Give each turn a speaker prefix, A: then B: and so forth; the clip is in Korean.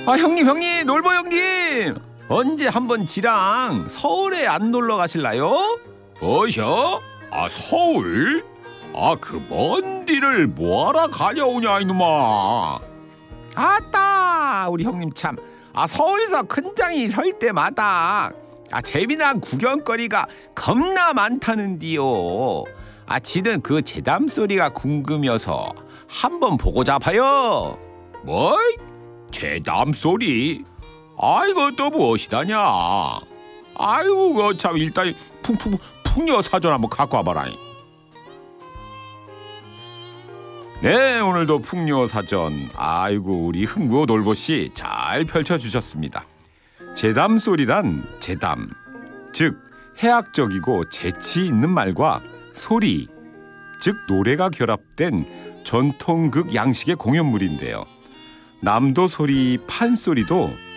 A: 형님, 놀보 형님. 언제 한번 지랑 서울에 안 놀러 가실라요?
B: 뭐셔? 서울? 그 먼 길을 뭐하러 가려오냐 이놈아.
A: 아따, 우리 형님 참. 서울서 큰장이 설 때마다 재미난 구경거리가 겁나 많다는디요. 지는 그 재담 소리가 궁금해서 한번 보고 잡아요.
B: 뭐? 재담 소리? 이거 또 무엇이다냐? 아이고 참 일단 풍녀 사전 한번 갖고 와봐라.
A: 네, 오늘도 풍녀 사전 아이고 우리 흥구 놀보씨 잘 펼쳐주셨습니다. 재담 소리란 재담, 즉 해학적이고 재치 있는 말과 소리, 즉 노래가 결합된 전통극 양식의 공연물인데요. 남도 소리, 판소리도